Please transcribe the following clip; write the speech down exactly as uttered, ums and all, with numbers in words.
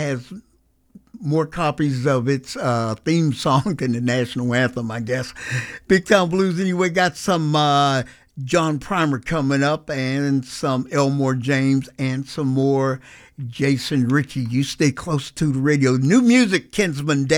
has more copies of its uh, theme song than the national anthem, I guess. Big Town Blues, anyway, got some uh, John Primer coming up and some Elmore James and some more Jason Ritchie. You stay close to the radio. New music, Kinsman Dave.